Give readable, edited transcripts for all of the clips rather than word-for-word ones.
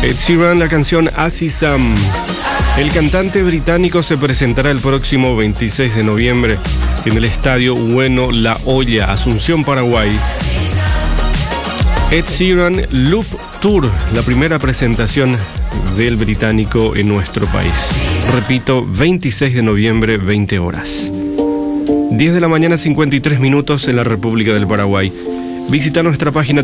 Ed Sheeran, la canción Azizam. El cantante británico se presentará el próximo 26 de noviembre en el estadio Bueno La Olla, Asunción, Paraguay. Ed Sheeran Loop Tour, la primera presentación del británico en nuestro país. Repito, 26 de noviembre, 20 horas. 10 de la mañana, 53 minutos en la República del Paraguay. Visita nuestra página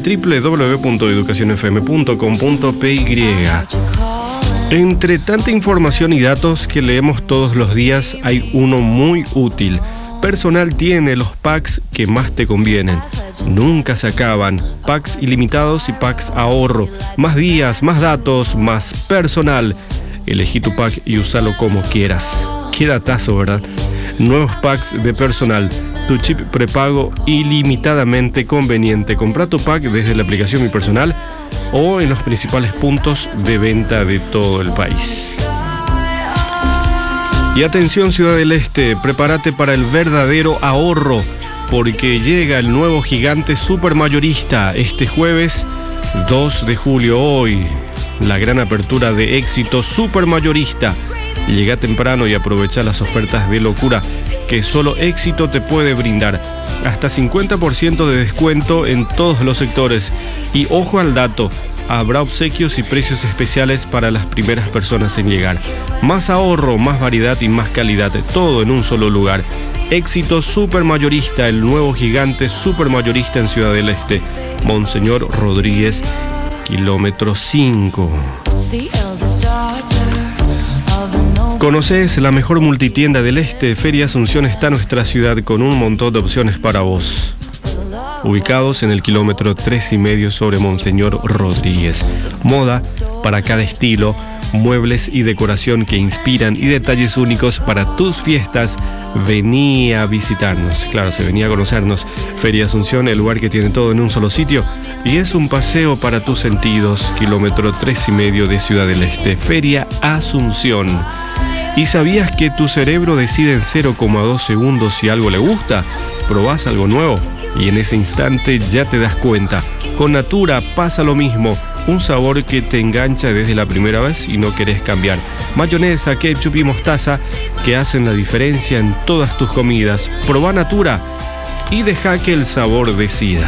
www.educacionfm.com.py. Entre tanta información y datos que leemos todos los días, hay uno muy útil. Personal tiene los packs que más te convienen. Nunca se acaban. Packs ilimitados y packs ahorro. Más días, más datos, más personal. Elegí tu pack y úsalo como quieras. Qué datazo, ¿verdad? Nuevos packs de personal. Tu chip prepago ilimitadamente conveniente. Compra tu pack desde la aplicación Mi Personal o en los principales puntos de venta de todo el país. Y atención, Ciudad del Este, prepárate para el verdadero ahorro, porque llega el nuevo gigante supermayorista este jueves 2 de julio. Hoy, la gran apertura de Éxito Supermayorista. Llega temprano y aprovecha las ofertas de locura que solo Éxito te puede brindar. Hasta 50% de descuento en todos los sectores. Y ojo al dato, habrá obsequios y precios especiales para las primeras personas en llegar. Más ahorro, más variedad y más calidad, todo en un solo lugar. Éxito Supermayorista, el nuevo gigante supermayorista en Ciudad del Este. Monseñor Rodríguez, kilómetro 5. ¿Conoces la mejor multitienda del Este? Feria Asunción está en nuestra ciudad con un montón de opciones para vos. Ubicados en el kilómetro 3,5 sobre Monseñor Rodríguez. Moda para cada estilo, muebles y decoración que inspiran y detalles únicos para tus fiestas. Vení a visitarnos. Claro, se venía a conocernos. Feria Asunción, el lugar que tiene todo en un solo sitio. Y es un paseo para tus sentidos. Kilómetro 3,5 de Ciudad del Este. Feria Asunción. ¿Y sabías que tu cerebro decide en 0,2 segundos si algo le gusta? Probás algo nuevo y en ese instante ya te das cuenta. Con Natura pasa lo mismo. Un sabor que te engancha desde la primera vez y no querés cambiar. Mayonesa, ketchup y mostaza que hacen la diferencia en todas tus comidas. Probá Natura y deja que el sabor decida.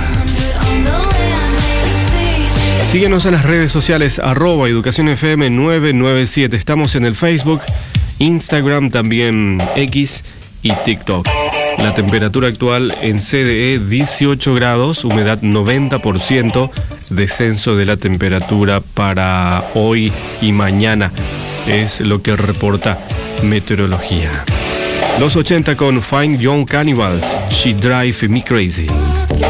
Síguenos en las redes sociales @EducaciónFM997. Estamos en el Facebook, Instagram, también X y TikTok. La temperatura actual en CDE 18 grados, humedad 90%, descenso de la temperatura para hoy y mañana. Es lo que reporta meteorología. Los 80 con Fine Young Cannibals, She Drive Me Crazy.